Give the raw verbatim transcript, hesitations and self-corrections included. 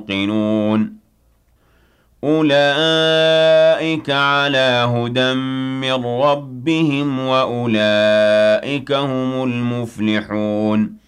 يوقنون أولئك على هدى من ربهم وأولئك هم المفلحون